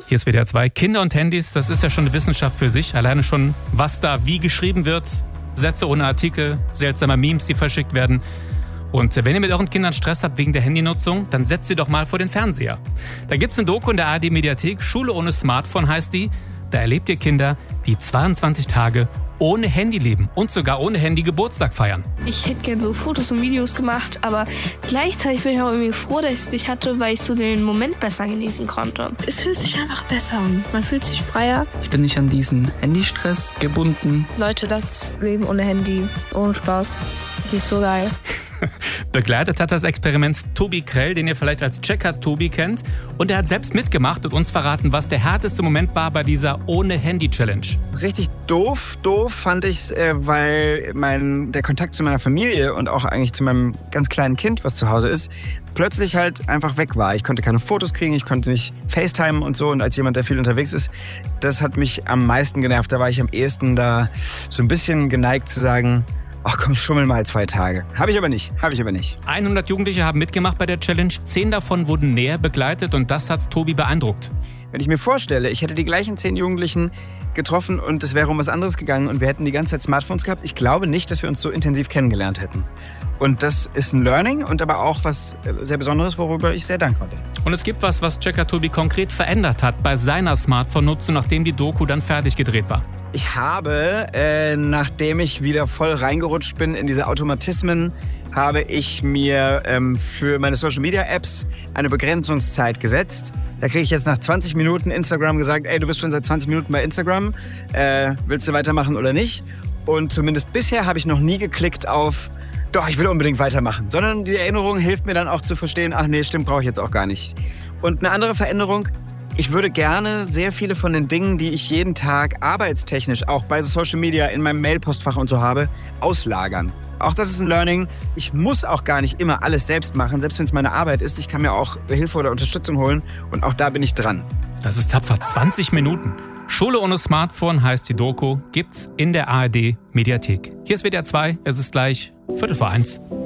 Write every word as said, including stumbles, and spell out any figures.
Hier ist W D R zwei. Kinder und Handys, das ist ja schon eine Wissenschaft für sich. Alleine schon, was da wie geschrieben wird. Sätze ohne Artikel, seltsame Memes, die verschickt werden. Und wenn ihr mit euren Kindern Stress habt wegen der Handynutzung, dann setzt sie doch mal vor den Fernseher. Da gibt's ein Doku in der A R D-Mediathek, Schule ohne Smartphone heißt die. Da erlebt ihr Kinder, die zweiundzwanzig Tage ohne Handy leben und sogar ohne Handy Geburtstag feiern. Ich hätte gerne so Fotos und Videos gemacht, aber gleichzeitig bin ich auch irgendwie froh, dass ich es nicht hatte, weil ich so den Moment besser genießen konnte. Es fühlt sich einfach besser an. Man fühlt sich freier. Ich bin nicht an diesen Handystress gebunden. Leute, das Leben ohne Handy, ohne Spaß, die ist so geil. Begleitet hat das Experiment Tobi Krell, den ihr vielleicht als Checker Tobi kennt. Und er hat selbst mitgemacht und uns verraten, was der härteste Moment war bei dieser Ohne-Handy-Challenge. Richtig doof, doof fand ich's, äh, weil mein, der Kontakt zu meiner Familie und auch eigentlich zu meinem ganz kleinen Kind, was zu Hause ist, plötzlich halt einfach weg war. Ich konnte keine Fotos kriegen, ich konnte nicht FaceTime und so. Und als jemand, der viel unterwegs ist, das hat mich am meisten genervt. Da war ich am ehesten da so ein bisschen geneigt zu sagen, ach komm, schummel mal zwei Tage. Habe ich aber nicht, habe ich aber nicht. hundert Jugendliche haben mitgemacht bei der Challenge. Zehn davon wurden näher begleitet und das hat's Tobi beeindruckt. Wenn ich mir vorstelle, ich hätte die gleichen zehn Jugendlichen getroffen und es wäre um was anderes gegangen und wir hätten die ganze Zeit Smartphones gehabt, ich glaube nicht, dass wir uns so intensiv kennengelernt hätten. Und das ist ein Learning und aber auch was sehr Besonderes, worüber ich sehr dankbar bin. Und es gibt was, was Checker Tobi konkret verändert hat bei seiner Smartphone-Nutzung, nachdem die Doku dann fertig gedreht war. Ich habe, äh, nachdem ich wieder voll reingerutscht bin in diese Automatismen, habe ich mir ähm, für meine Social-Media-Apps eine Begrenzungszeit gesetzt. Da kriege ich jetzt nach zwanzig Minuten Instagram gesagt, ey, du bist schon seit zwanzig Minuten bei Instagram, äh, willst du weitermachen oder nicht? Und zumindest bisher habe ich noch nie geklickt auf, doch, ich will unbedingt weitermachen. Sondern die Erinnerung hilft mir dann auch zu verstehen, ach nee, stimmt, brauche ich jetzt auch gar nicht. Und eine andere Veränderung, ich würde gerne sehr viele von den Dingen, die ich jeden Tag arbeitstechnisch, auch bei Social Media, in meinem Mailpostfach und so habe, auslagern. Auch das ist ein Learning. Ich muss auch gar nicht immer alles selbst machen, selbst wenn es meine Arbeit ist. Ich kann mir auch Hilfe oder Unterstützung holen und auch da bin ich dran. Das ist tapfer, zwanzig Minuten. Schule ohne Smartphone heißt die Doku, gibt's in der A R D-Mediathek. Hier ist W D R zwei, es ist gleich Viertel vor eins.